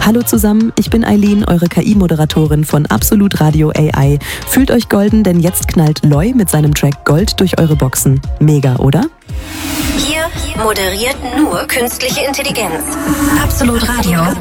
Hallo zusammen, ich bin Eileen, eure KI-Moderatorin von Absolut Radio AI. Fühlt euch golden, denn jetzt knallt Loi mit seinem Track Gold durch eure Boxen. Mega, oder? Hier moderiert nur künstliche Intelligenz. Absolut Radio.